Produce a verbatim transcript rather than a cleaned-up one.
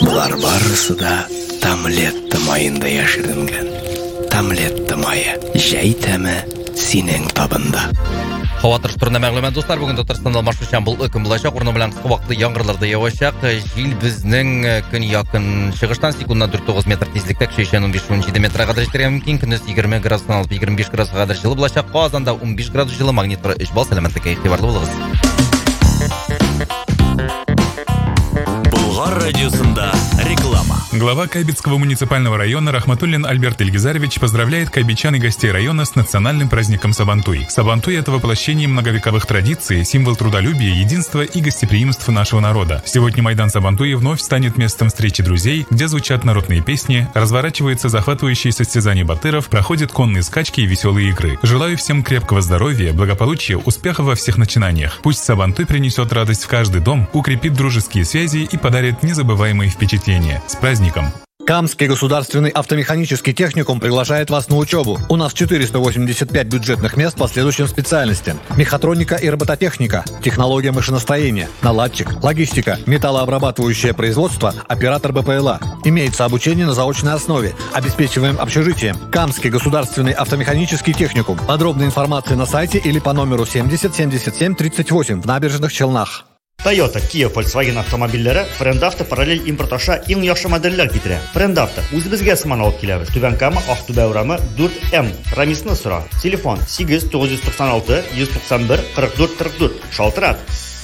Булар барысы да Тамлетта майында яшеренгән. Тамлетта майы җәй тәме синең табында. Һава торыштырына мәгълүмат дуслар, бүген Татарстанда алмашучан бул көн булачак, урыны белән кыска вакытлы яңгырларда явачак. Җил безнең көн якын чыгыштан секундына дүрт тугыз метр тизлектә көчәйгән унбиш унҗиде метрга кадәр җитәргә мөмкин. Көндез егерме градустан алып егерме биш градуска кадәр җылы булачак. Казанда унбиш градус җылы, магнитуры өч балл. Сәламәтлеккә игътибарлы булыгыз. Болгар радиосында реклама. Глава Кайбетского муниципального района Рахматуллин Альберт Ильгизарович поздравляет кайбечан и гостей района с национальным праздником Сабантуй. Сабантуй – это воплощение многовековых традиций, символ трудолюбия, единства и гостеприимства нашего народа. Сегодня Майдан Сабантуи вновь станет местом встречи друзей, где звучат народные песни, разворачиваются захватывающие состязания батыров, проходят конные скачки и веселые игры. Желаю всем крепкого здоровья, благополучия, успеха во всех начинаниях. Пусть Сабантуй принесет радость в каждый дом, укрепит дружеские связи и подарит незабываемые впечатления. С праздником! Камский государственный автомеханический техникум приглашает вас на учебу. У нас четыреста восемьдесят пять бюджетных мест по следующим специальностям: мехатроника и робототехника, технология машиностроения, наладчик, логистика, металлообрабатывающее производство, оператор БПЛА. Имеется обучение на заочной основе. Обеспечиваем общежитием. Камский государственный автомеханический техникум. Подробная информация на сайте или по номеру семьдесят семьдесят семь тридцать восемь в Набережных Челнах. Toyota, Kia, Volkswagen avtomobillari Frendavta parallel import osha eng yaxshi modellar keltiradi. Frendavta o'zimizga simon olib kelamiz. Tubankami, Aqto'be urami to'rt M. Ramisni so'ra. Telefon sakkiz to'qqiz to'qson olti yuz to'qson bir qirq to'rt qirq to'rt. Sholtirab.